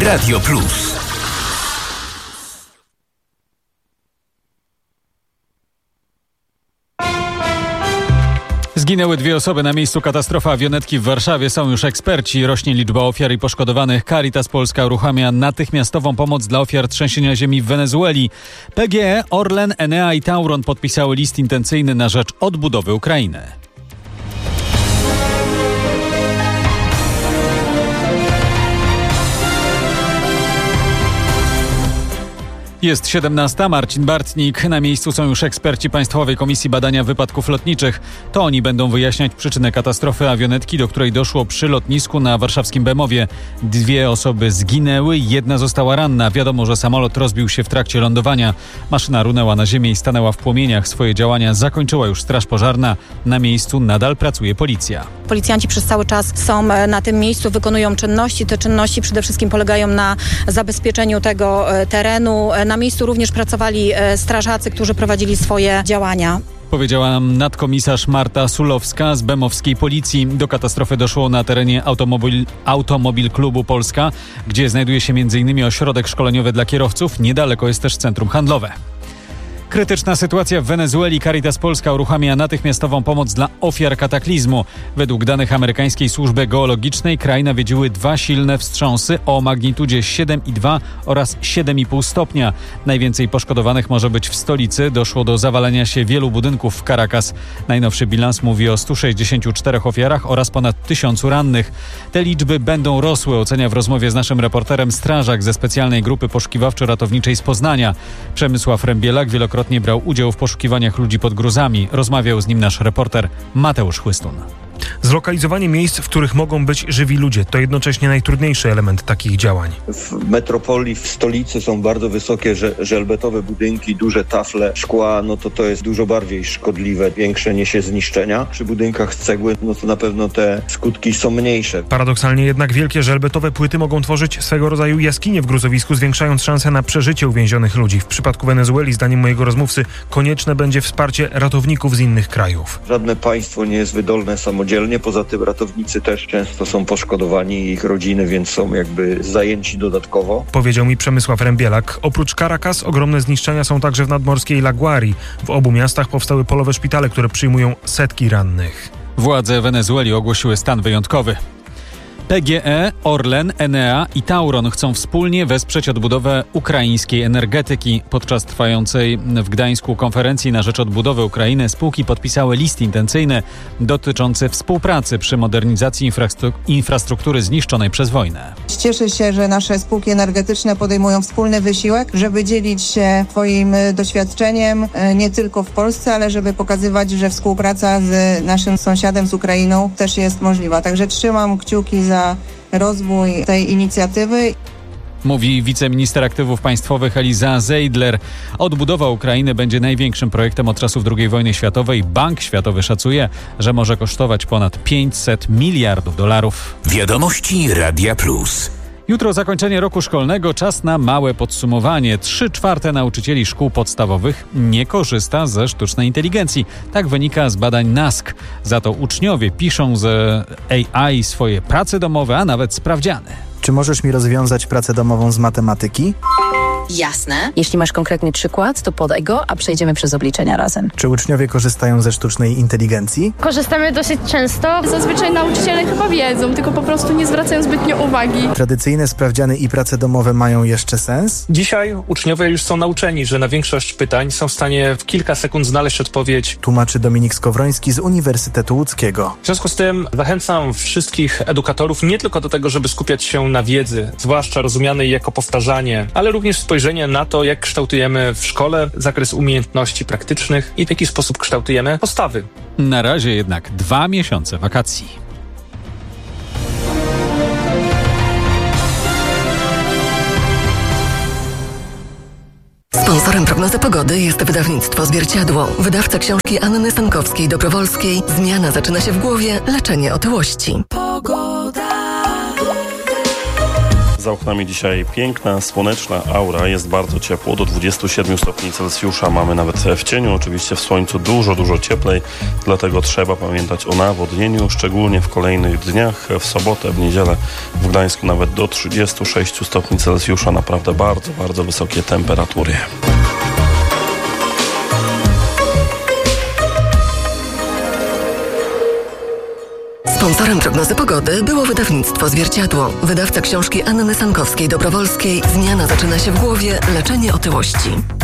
Radio Plus. Zginęły 2 osoby na miejscu katastrofy awionetki w Warszawie. Są już eksperci. Rośnie liczba ofiar i poszkodowanych. Caritas Polska uruchamia natychmiastową pomoc dla ofiar trzęsienia ziemi w Wenezueli. PGE, Orlen, Enea i Tauron podpisały list intencyjny na rzecz odbudowy Ukrainy. Jest 17. Marcin Bartnik. Na miejscu są już eksperci Państwowej Komisji Badania Wypadków Lotniczych. To oni będą wyjaśniać przyczynę katastrofy awionetki, do której doszło przy lotnisku na warszawskim Bemowie. 2 osoby zginęły, 1 została ranna. Wiadomo, że samolot rozbił się w trakcie lądowania. Maszyna runęła na ziemię i stanęła w płomieniach. Swoje działania zakończyła już Straż Pożarna. Na miejscu nadal pracuje policja. Policjanci przez cały czas są na tym miejscu, wykonują czynności. Te czynności przede wszystkim polegają na zabezpieczeniu tego terenu. Na miejscu również pracowali strażacy, którzy prowadzili swoje działania. Powiedziała nam nadkomisarz Marta Sulowska z bemowskiej policji. Do katastrofy doszło na terenie Automobil Klubu Polska, gdzie znajduje się m.in. ośrodek szkoleniowy dla kierowców. Niedaleko jest też centrum handlowe. Krytyczna sytuacja w Wenezueli. Caritas Polska uruchamia natychmiastową pomoc dla ofiar kataklizmu. Według danych amerykańskiej służby geologicznej kraj nawiedziły 2 silne wstrząsy o magnitudzie 7,2 oraz 7,5 stopnia. Najwięcej poszkodowanych może być w stolicy. Doszło do zawalenia się wielu budynków w Caracas. Najnowszy bilans mówi o 164 ofiarach oraz ponad 1000 rannych. Te liczby będą rosły, ocenia w rozmowie z naszym reporterem strażak ze specjalnej grupy poszukiwawczo-ratowniczej z Poznania. Przemysław Rębielak wielokrotnie brał udział w poszukiwaniach ludzi pod gruzami. Rozmawiał z nim nasz reporter Mateusz Chłystun. Zlokalizowanie miejsc, w których mogą być żywi ludzie, to jednocześnie najtrudniejszy element takich działań. W metropolii, w stolicy są bardzo wysokie żelbetowe budynki, duże tafle szkła, to jest dużo bardziej szkodliwe, większe niesie zniszczenia. Przy budynkach z cegły, to na pewno te skutki są mniejsze. Paradoksalnie jednak wielkie żelbetowe płyty mogą tworzyć swego rodzaju jaskinie w gruzowisku, zwiększając szanse na przeżycie uwięzionych ludzi. W przypadku Wenezueli, zdaniem mojego rozmówcy, konieczne będzie wsparcie ratowników z innych krajów. Żadne państwo nie jest wydolne samodzielnie. Poza tym ratownicy też często są poszkodowani i ich rodziny, więc są jakby zajęci dodatkowo. Powiedział mi Przemysław Rębielak. Oprócz Caracas ogromne zniszczenia są także w nadmorskiej La Guairi. W obu miastach powstały polowe szpitale, które przyjmują setki rannych. Władze Wenezueli ogłosiły stan wyjątkowy. PGE, Orlen, Enea i Tauron chcą wspólnie wesprzeć odbudowę ukraińskiej energetyki. Podczas trwającej w Gdańsku konferencji na rzecz odbudowy Ukrainy spółki podpisały list intencyjny dotyczący współpracy przy modernizacji infrastruktury zniszczonej przez wojnę. Cieszę się, że nasze spółki energetyczne podejmują wspólny wysiłek, żeby dzielić się swoim doświadczeniem nie tylko w Polsce, ale żeby pokazywać, że współpraca z naszym sąsiadem, z Ukrainą też jest możliwa. Także trzymam kciuki za rozwój tej inicjatywy. Mówi wiceminister aktywów państwowych Eliza Zeidler. Odbudowa Ukrainy będzie największym projektem od czasów II wojny światowej. Bank Światowy szacuje, że może kosztować ponad 500 miliardów dolarów. Wiadomości Radia Plus. Jutro zakończenie roku szkolnego, czas na małe podsumowanie. 3/4 nauczycieli szkół podstawowych nie korzysta ze sztucznej inteligencji. Tak wynika z badań NASK. Za to uczniowie piszą z AI swoje prace domowe, a nawet sprawdziany. Czy możesz mi rozwiązać pracę domową z matematyki? Jasne. Jeśli masz konkretny przykład, to podaj go, a przejdziemy przez obliczenia razem. Czy uczniowie korzystają ze sztucznej inteligencji? Korzystamy dosyć często. Zazwyczaj nauczyciele chyba wiedzą, tylko po prostu nie zwracają zbytnio uwagi. Tradycyjne sprawdziany i prace domowe mają jeszcze sens? Dzisiaj uczniowie już są nauczeni, że na większość pytań są w stanie w kilka sekund znaleźć odpowiedź. Tłumaczy Dominik Skowroński z Uniwersytetu Łódzkiego. W związku z tym zachęcam wszystkich edukatorów nie tylko do tego, żeby skupiać się na wiedzy, zwłaszcza rozumianej jako powtarzanie, ale również spojrzenie na to, jak kształtujemy w szkole zakres umiejętności praktycznych i w jaki sposób kształtujemy postawy. Na razie jednak 2 miesiące wakacji. Sponsorem prognozy pogody jest wydawnictwo Zwierciadło. Wydawca książki Anny Stankowskiej-Dobrowolskiej. Zmiana zaczyna się w głowie, leczenie otyłości. Pogoda. Za oknami dzisiaj piękna, słoneczna aura, jest bardzo ciepło, do 27 stopni Celsjusza mamy nawet w cieniu, oczywiście w słońcu dużo cieplej, dlatego trzeba pamiętać o nawodnieniu, szczególnie w kolejnych dniach, w sobotę, w niedzielę w Gdańsku nawet do 36 stopni Celsjusza, naprawdę bardzo wysokie temperatury. Sponsorem prognozy pogody było wydawnictwo Zwierciadło. Wydawca książki Anny Sankowskiej-Dobrowolskiej. Zmiana zaczyna się w głowie. Leczenie otyłości.